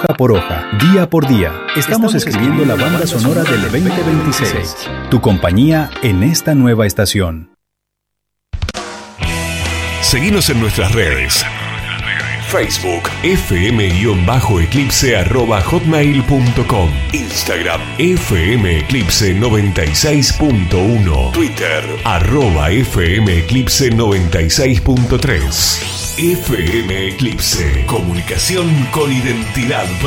hoja por hoja, día por día, estamos escribiendo la banda sonora del 2026. Tu compañía en esta nueva estación. Seguinos en nuestras redes. Facebook fm_eclipse@hotmail.com, Instagram fmeclipse96.1, Twitter @fmeclipse96.3. FM Eclipse, comunicación con identidad.